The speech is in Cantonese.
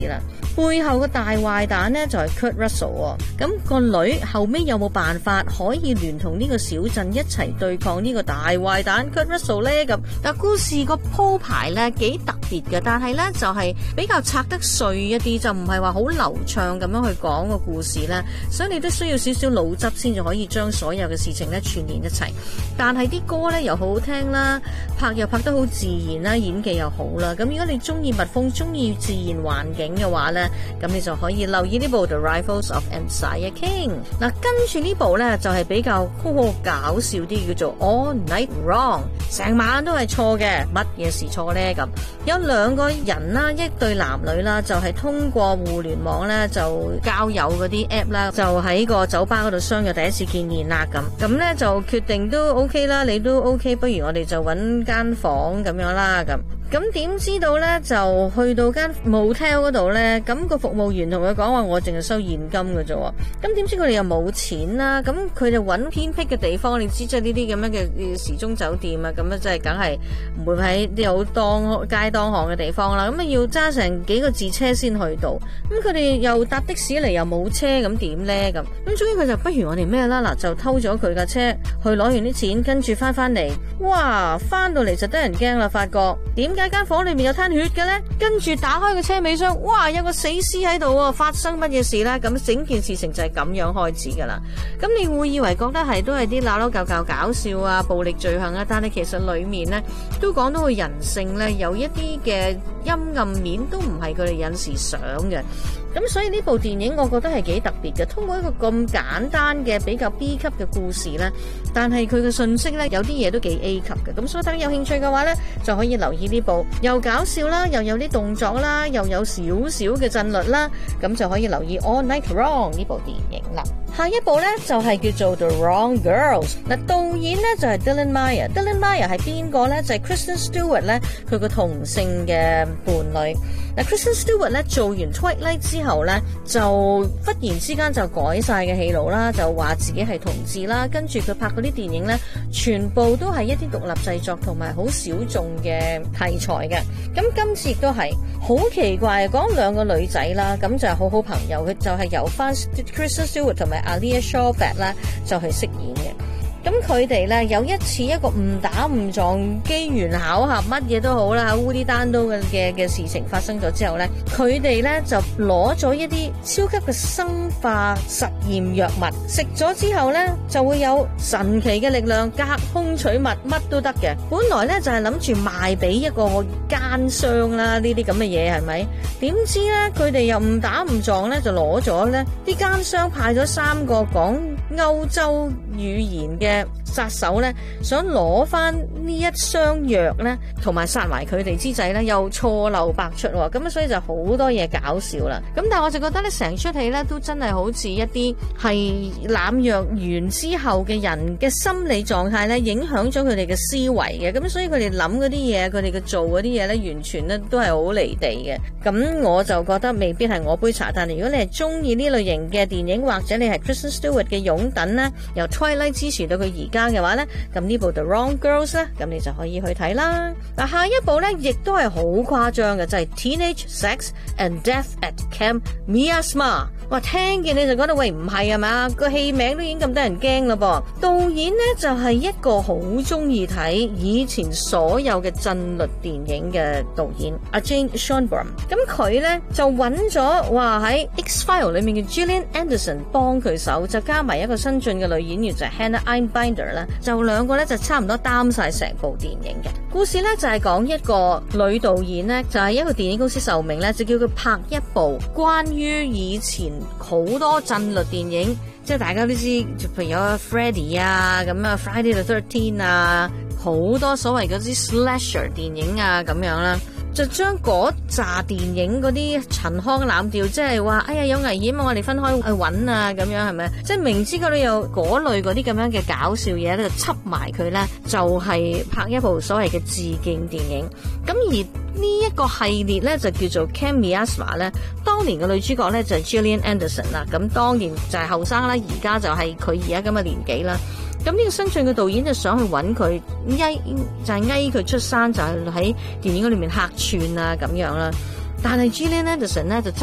啦。背後個大壞蛋呢，就係 Kurt Russell 喎。咁個女後尾有冇辦法可以聯同呢個小鎮一齊對抗呢個大壞蛋 Kurt Russell 呢？咁但故事個鋪排呢幾特別嘅，但係呢就係比較拆得碎一啲，就唔係話好流暢咁樣去講個故事呢。所以你都需要少少腦汁先至可以將所有嘅事情呢串連一齊。但係啲歌呢又好好聽啦，拍又拍得好自然啦，演技又好啦。咁如果你中意蜜蜂、中意自然環境嘅話呢，咁你就可以留意呢部 The Rifles of Ensaya King。嗱，跟住呢部呢，就係比較搞笑啲，叫做 All Night Wrong， 成晚都係錯嘅，乜嘢事錯呢？咁有兩個人啦，一對男女啦，就係通過互聯網呢，就交友嗰啲 app 啦，就喺個酒吧嗰度相約第一次見面啦。咁呢就決定都 OK 啦，你都 OK， 不如我哋就揾間房咁樣啦。咁點知道呢？就去到間 motel 嗰度呢，咁個服務員同佢講話，我淨係收現金嘅啫。咁點知佢哋又冇錢啦？咁佢就揾偏僻嘅地方，你知即係呢啲咁樣嘅時鐘酒店啊，咁啊即係梗係唔會喺啲好街當巷嘅地方啦。咁啊要揸成幾個字車先去到。咁佢哋又搭的士嚟又冇車，咁點呢？咁終於佢就不如我哋咩啦？嗱，就偷咗佢架車去攞完啲錢，跟住翻嚟，哇！翻到嚟就得人驚啦，發覺點解間房裏面有灘血嘅呢？跟住打開個車尾箱，哇！有個死屍喺度喎，發生乜嘢事呢？咁整件事情就係咁樣開始噶啦。咁你會以為覺得都係啲鬧鬧搞搞笑啊、暴力罪行啊，但係其實裏面呢都講到個人性呢，有一啲嘅陰暗面都唔係佢哋有時想嘅。咁所以呢部電影我覺得係幾特別嘅，通過一個咁簡單嘅比較 B 級嘅故事呢，但係佢嘅信息呢，有啲嘢都幾 A 級嘅。咁所以等有興趣嘅話呢，就可以留意呢部，又搞笑啦，又有啲動作啦，又有少少嘅震律啦，咁就可以留意 All Night Wrong 呢部電影啦。下一部呢，就係叫做 The Wrong Girls。嗱，導演呢，就係 Dylan Meyer。Dylan Meyer 係邊個呢？就係 Kristen Stewart 呢，佢個同性嘅伴侶。嗱，Kristen Stewart 呢，做完 Twilight 之後呢，就忽然之間就改晒嘅戲路啦，就話自己係同志啦。跟住佢拍嗰啲電影呢，全部都係一啲獨立製作同埋好小眾嘅題材嘅。咁今次亦都係好奇怪，講兩個女仔啦，咁就係好好朋友，佢就係由翻 Kristen Stewart 同埋Alia Shawkat 啦，就係飾演嘅。咁佢哋咧有一次一個誤打誤撞、機緣巧合乜嘢都好啦，烏啲單刀嘅事情發生咗之後咧，佢哋咧就攞咗一啲超級嘅生化實驗藥物，食咗之後咧就會有神奇嘅力量，隔空取物，乜都得嘅。本來咧就係諗住賣俾一個奸商啦，呢啲咁嘅嘢係咪？點知咧佢哋又誤打誤撞咧就攞咗咧，啲奸商派咗3個講歐洲語言嘅殺手咧，想攞翻呢一箱藥咧，同埋殺埋佢哋之際咧，又錯漏百出喎。咁所以就好多嘢搞笑啦。咁但係我就覺得咧，成出戲咧都真係好似一啲係濫藥完之後嘅人嘅心理狀態咧，影響咗佢哋嘅思維嘅。咁所以佢哋諗嗰啲嘢，佢哋嘅做嗰啲嘢咧，完全咧都係好離地嘅。咁我就覺得未必係我杯茶。但係如果你係中意呢類型嘅電影，或者你係 Kristen Stewart 嘅擁躉咧，由 Twilight 支持到佢而家嘅話咧，咁呢部 The Wrong Girls 咧，咁你就可以去睇啦。嗱，下一部咧亦都係好誇張嘅，就係 Teenage Sex and Death at Camp Miasma。哇，聽見你就覺得喂，唔係啊嘛，個戲名都已經咁得人驚啦噃。導演呢就係一個好中意睇以前所有嘅震律電影嘅導演阿 Jane Schoenbaum。咁佢呢就揾咗話喺 X-File 裏面嘅 Gillian Anderson 幫佢手，就加埋一個新晉嘅女演員就係 Hannah Einbinder 啦，就兩個呢就差唔多擔晒成部電影嘅故事呢，就係講一個女導演呢，就係一個電影公司受命呢，就叫佢拍一部關於以前好多震律電影，即係大家都知，譬如有 Freddy 啊，咁啊 Friday the 13啊，好多所謂嗰啲 slasher 電影啊咁樣啦，就將嗰紮電影嗰啲陳腔濫調，即係話哎呀有危險啊，我哋分開去揾啊咁樣係咪？即係明知嗰度有嗰類嗰啲咁樣嘅搞笑嘢咧，就輯埋佢咧，就係拍一部所謂嘅致敬電影。咁而呢一個系列咧就叫做 Camp Miasma 咧，當年嘅女主角咧就係 Gillian Anderson 啦，咁當年就係後生啦，而家就係佢而家咁嘅年紀啦。咁呢個新晉嘅導演就想去揾佢，就係佢出山，就係喺電影嗰裏面客串啊咁樣啦。 但係 Gillian Anderson 咧就